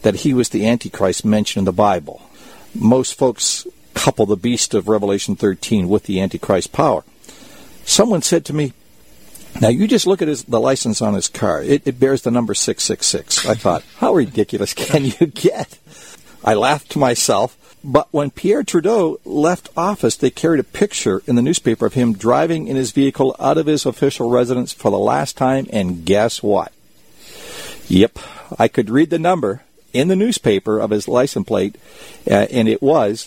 that he was the Antichrist mentioned in the Bible. Most folks couple the beast of Revelation 13 with the Antichrist power. Someone said to me, now you just look at the license on his car. It bears the number 666. I thought, how ridiculous can you get? I laughed to myself. But when Pierre Trudeau left office, they carried a picture in the newspaper of him driving in his vehicle out of his official residence for the last time, and guess what? Yep, I could read the number in the newspaper of his license plate, and it was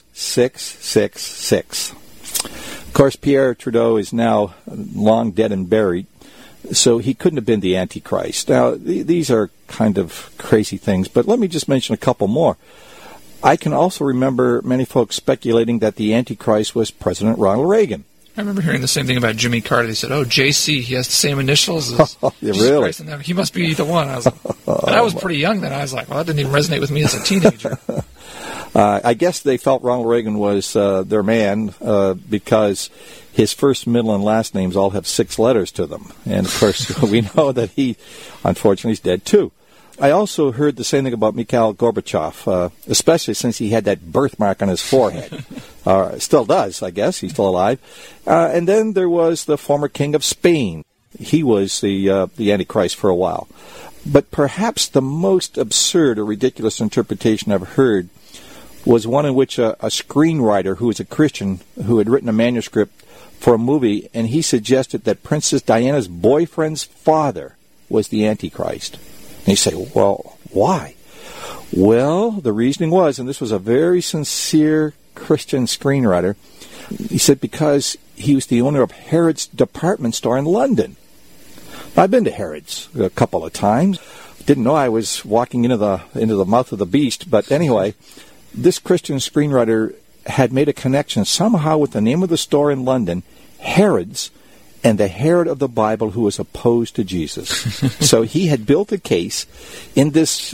666. Of course, Pierre Trudeau is now long dead and buried, so he couldn't have been the Antichrist. Now, these are kind of crazy things, but let me just mention a couple more. I can also remember many folks speculating that the Antichrist was President Ronald Reagan. I remember hearing the same thing about Jimmy Carter. They said, JC, he has the same initials as Jesus really? Christ, and he must be the one. I was like, and I was pretty young then. I was like, well, that didn't even resonate with me as a teenager. I guess they felt Ronald Reagan was their man because his first, middle, and last names all have 6 letters to them. And, of course, we know that he, unfortunately, is dead, too. I also heard the same thing about Mikhail Gorbachev, especially since he had that birthmark on his forehead. Still does, I guess. He's still alive. And then there was the former king of Spain. He was the Antichrist for a while. But perhaps the most absurd or ridiculous interpretation I've heard was one in which a screenwriter who was a Christian who had written a manuscript for a movie, and he suggested that Princess Diana's boyfriend's father was the Antichrist. And you say, well, why? Well, the reasoning was, and this was a very sincere Christian screenwriter, he said because he was the owner of Harrods department store in London. I've been to Harrods a couple of times. Didn't know I was walking into the mouth of the beast, but anyway, this Christian screenwriter had made a connection somehow with the name of the store in London, Harrods, and the Herod of the Bible who was opposed to Jesus. So he had built a case in this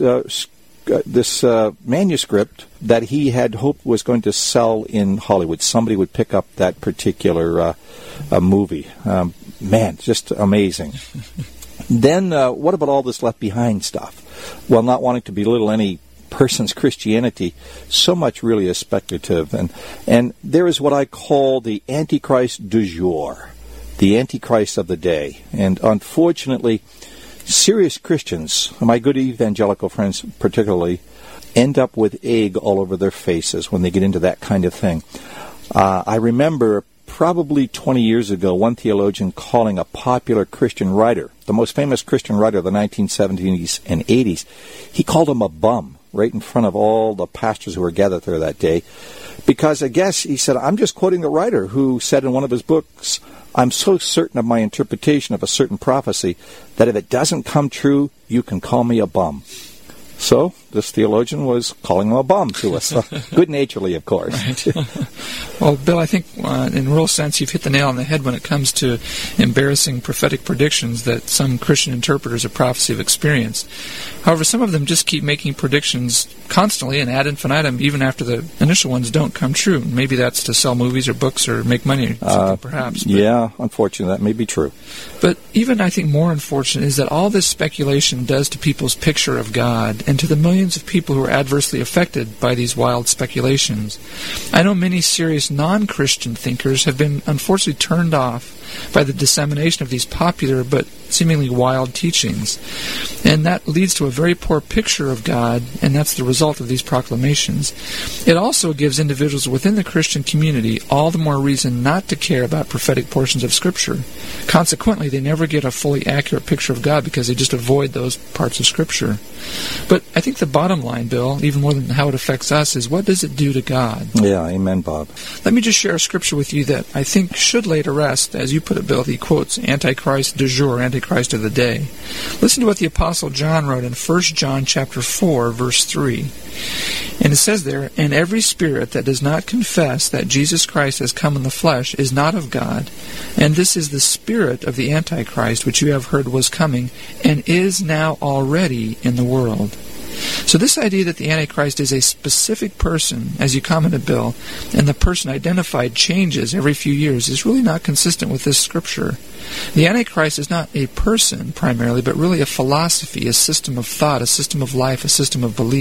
manuscript that he had hoped was going to sell in Hollywood. Somebody would pick up that particular movie. Man, just amazing. Then what about all this Left Behind stuff? Well, not wanting to belittle any person's Christianity, so much really is speculative. And there is what I call the Antichrist du jour, the Antichrist of the day. And unfortunately, serious Christians, my good evangelical friends particularly, end up with egg all over their faces when they get into that kind of thing. I remember probably 20 years ago, one theologian calling a popular Christian writer, the most famous Christian writer of the 1970s and 80s, he called him a bum right in front of all the pastors who were gathered there that day. Because I guess he said, I'm just quoting the writer who said in one of his books, I'm so certain of my interpretation of a certain prophecy that if it doesn't come true, you can call me a bum. So this theologian was calling him a bum to us, good-naturedly, of course. Right. Well, Bill, I think in a real sense you've hit the nail on the head when it comes to embarrassing prophetic predictions that some Christian interpreters of prophecy have experienced. However, some of them just keep making predictions constantly and ad infinitum even after the initial ones don't come true. Maybe that's to sell movies or books or make money or something, perhaps. But, yeah, unfortunately, that may be true. But even, I think, more unfortunate is that all this speculation does to people's picture of God and to the millions of people who are adversely affected by these wild speculations. I know many serious non-Christian thinkers have been unfortunately turned off by the dissemination of these popular but seemingly wild teachings. And that leads to a very poor picture of God, and that's the result of these proclamations. It also gives individuals within the Christian community all the more reason not to care about prophetic portions of Scripture. Consequently, they never get a fully accurate picture of God because they just avoid those parts of Scripture. But I think the bottom line, Bill, even more than how it affects us, is what does it do to God? Yeah, amen, Bob. Let me just share a scripture with you that I think should lay to rest. As you put it, Bill, he quotes Antichrist du jour, Antichrist of the day. Listen to what the Apostle John wrote in 1 John chapter 4, verse 3. And it says there, And every spirit that does not confess that Jesus Christ has come in the flesh is not of God, and this is the spirit of the Antichrist, which you have heard was coming, and is now already in the world. So this idea that the Antichrist is a specific person, as you commented, Bill, and the person identified changes every few years is really not consistent with this scripture. The Antichrist is not a person primarily, but really a philosophy, a system of thought, a system of life, a system of belief.